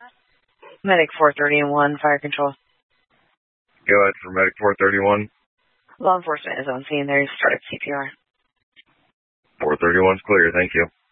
Medic 431, fire control. Go ahead for Medic 431. Law enforcement is on scene. They started CPR. 431's clear. Thank you.